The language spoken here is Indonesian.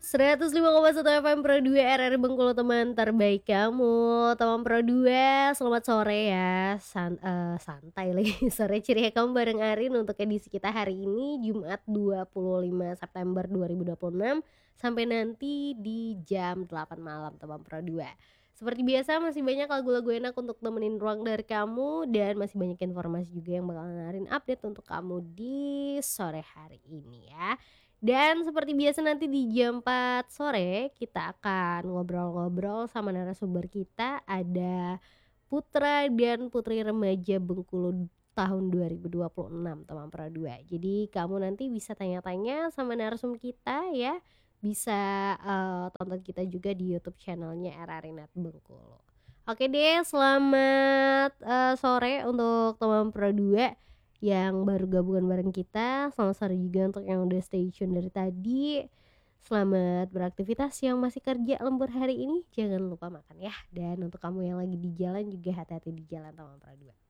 105,1 FM Pro 2 RRI Bengkulu, teman terbaik kamu. Teman Pro 2, selamat sore ya. Santai lagi, sore ceria kamu bareng Arin untuk edisi kita hari ini Jumat 25 September 2026 sampai nanti di jam 8 malam, teman Pro 2. Seperti biasa masih banyak lagu-lagu enak untuk temenin ruang dari kamu, dan masih banyak informasi juga yang bakalan Arin update untuk kamu di sore hari ini ya. Dan seperti biasa nanti di jam 4 sore kita akan ngobrol-ngobrol sama narasumber kita, ada putra dan putri remaja Bengkulu tahun 2026, teman Pro 2. Jadi kamu nanti bisa tanya-tanya sama narasumber kita ya. Bisa tonton kita juga di YouTube channelnya RRI Net Bengkulu. Oke deh, selamat sore untuk teman Pro 2 yang baru gabungan bareng kita. Selamat sore juga untuk yang udah stay tune dari tadi. Selamat beraktivitas yang masih kerja lembur hari ini. Jangan lupa makan ya. Dan untuk kamu yang lagi di jalan juga hati-hati di jalan, teman Pro 2.